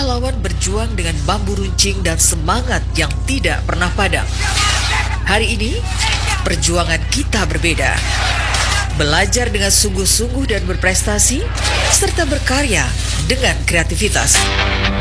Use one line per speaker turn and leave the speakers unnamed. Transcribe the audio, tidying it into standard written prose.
pahlawan berjuang dengan bambu runcing dan semangat yang tidak pernah padam. Hari ini, perjuangan kita berbeda. Belajar dengan sungguh-sungguh dan berprestasi, serta berkarya dengan kreativitas.